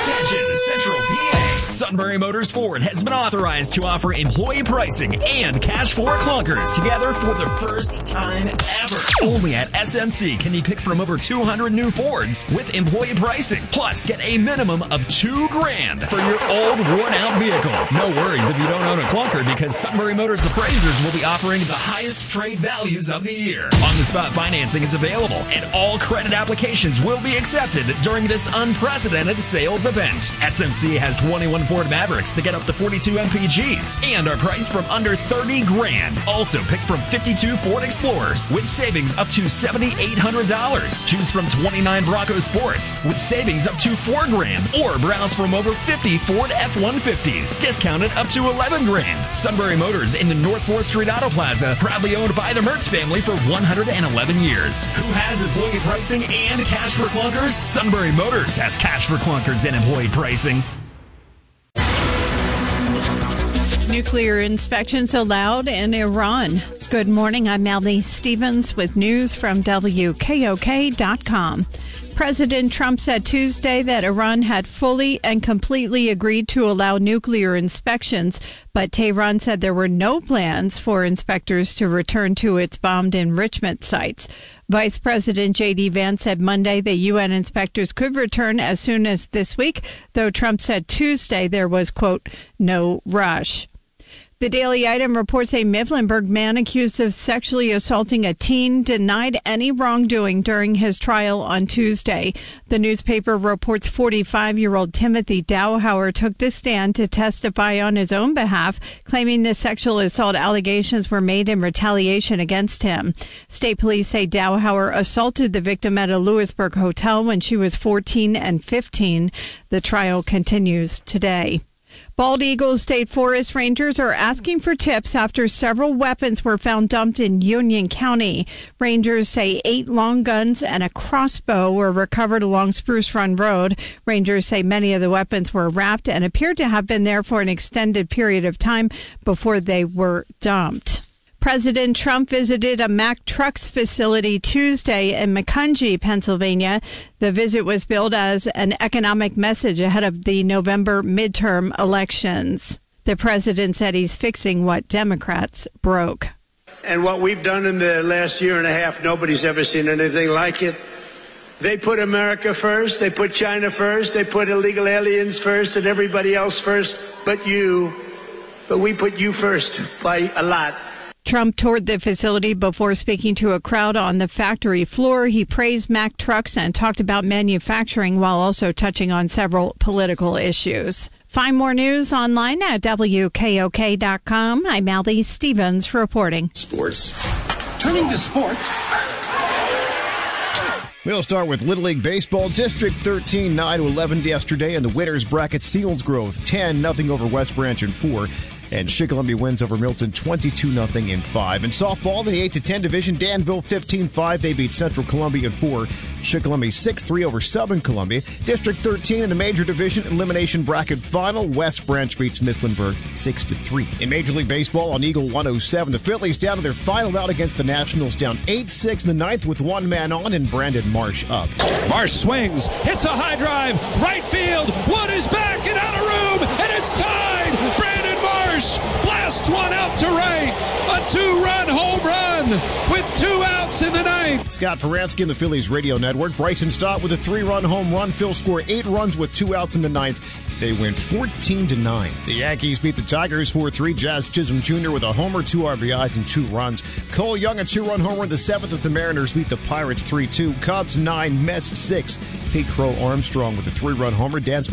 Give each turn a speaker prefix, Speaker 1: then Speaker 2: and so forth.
Speaker 1: Attention, Central PA. Sunbury Motors Ford has been authorized to offer employee pricing and cash for clunkers together for the first time ever. Only at SMC can you pick from over 200 new Fords with employee pricing. Plus, get a minimum of $2,000 for your old, worn-out vehicle. No worries if you don't own a clunker, because Sunbury Motors appraisers will be offering the highest trade values of the year. On-the-spot financing is available, and all credit applications will be accepted during this unprecedented sales event. SMC has 21 Ford Mavericks that get up to 42 MPGs and are priced from under $30,000. Also, pick from 52 Ford Explorers with savings up to $7,800. Choose from 29 Bronco Sports with savings up to $4,000, or browse from over 50 Ford F-150s discounted up to $11,000. Sunbury Motors in the North 4th Street Auto Plaza, proudly owned by the Mertz family for 111 years. Who has employee pricing and cash for clunkers? Sunbury Motors has cash for clunkers and employee pricing.
Speaker 2: Nuclear inspections allowed in Iran. Good morning, I'm Melanie Stevens with news from WKOK.com. President Trump said Tuesday that Iran had fully and completely agreed to allow nuclear inspections, but Tehran said there were no plans for inspectors to return to its bombed enrichment sites. Vice President J.D. Vance said Monday the UN inspectors could return as soon as this week, though Trump said Tuesday there was, quote, no rush. The Daily Item reports a Mifflinburg man accused of sexually assaulting a teen denied any wrongdoing during his trial on Tuesday. The newspaper reports 45-year-old Timothy Dowhauer took the stand to testify on his own behalf, claiming the sexual assault allegations were made in retaliation against him. State police say Dowhauer assaulted the victim at a Lewisburg hotel when she was 14 and 15. The trial continues today. Bald Eagle State Forest Rangers are asking for tips after several weapons were found dumped in Union County. Rangers say 8 long guns and a crossbow were recovered along Spruce Run Road. Rangers say many of the weapons were wrapped and appeared to have been there for an extended period of time before they were dumped. President Trump visited a Mack Trucks facility Tuesday in Macungie, Pennsylvania. The visit was billed as an economic message ahead of the November midterm elections. The president said he's fixing what Democrats broke.
Speaker 3: And what we've done in the last year and a half, nobody's ever seen anything like it. They put America first, they put China first, they put illegal aliens first and everybody else first, but we put you first by a lot.
Speaker 2: Trump toured the facility before speaking to a crowd on the factory floor. He praised Mack Trucks and talked about manufacturing while also touching on several political issues. Find more news online at WKOK.com. I'm Allie Stevens reporting.
Speaker 4: Sports. Turning to sports.
Speaker 5: We'll start with Little League Baseball. District 13, 9-11 yesterday in the winners bracket. Selinsgrove 10-0 over West Branch in 4. And Shikellamy wins over Milton 22-0 in 5. In softball, in the 8-10 division, Danville 15-5. They beat Central Columbia in 4. Shikellamy 6-3 over Southern Columbia. District 13 in the major division elimination bracket final. West Branch beats Mifflinburg 6-3. In Major League Baseball on Eagle 107, the Phillies down to their final out against the Nationals, down 8-6 in the ninth with one man on and Brandon Marsh up.
Speaker 6: Marsh swings, hits a high drive, right field. Wood is back and out of room, and it's tied. Brandon Marsh blasts one out to right. A 2-run home run with 2 outs in the ninth.
Speaker 5: Scott Faransky in the Phillies radio network. Bryson Stott with a 3-run home run. Phil score 8 runs with 2 outs in the ninth. They win 14-9. The Yankees beat the Tigers 4-3. Jazz Chisholm Jr. with a homer, 2 RBIs, and 2 runs. Cole Young a 2-run homer in the 7th as the Mariners beat the Pirates 3-2. Cubs 9, Mets 6. Pete Crow Armstrong with a 3-run homer. Dan